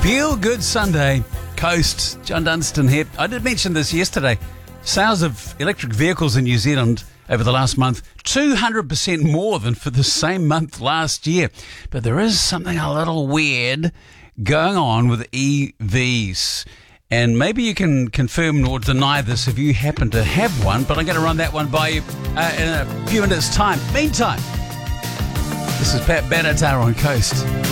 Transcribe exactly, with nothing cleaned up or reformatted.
Feel Good Sunday, Coast, John Dunstan here. I did mention this yesterday. Sales of electric vehicles in New Zealand over the last month, two hundred percent more than for the same month last year. But there is something a little weird going on with E Vs. And maybe you can confirm or deny this if you happen to have one, but I'm going to run that one by you uh, in a few minutes' time. Meantime, this is Pat Benatar on Coast.